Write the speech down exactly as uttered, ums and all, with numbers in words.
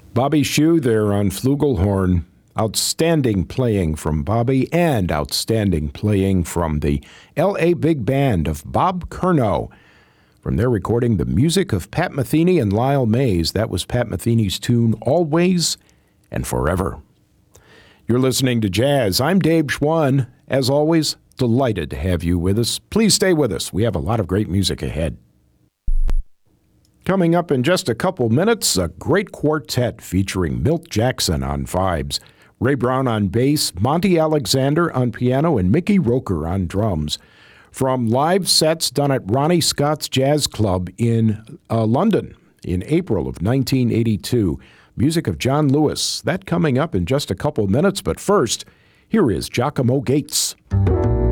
Bobby Shew there on flugelhorn. Outstanding playing from Bobby and outstanding playing from the L A Big Band of Bob Curnow. From their recording, the music of Pat Metheny and Lyle Mays. That was Pat Metheny's tune, Always and Forever. You're listening to Jazz. I'm Dave Schwann. As always, delighted to have you with us. Please stay with us. We have a lot of great music ahead. Coming up in just a couple minutes, a great quartet featuring Milt Jackson on vibes, Ray Brown on bass, Monty Alexander on piano, and Mickey Roker on drums. From live sets done at Ronnie Scott's Jazz Club in uh, London in April of nineteen eighty-two. Music of John Lewis. That coming up in just a couple minutes, but first, here is Giacomo Gates.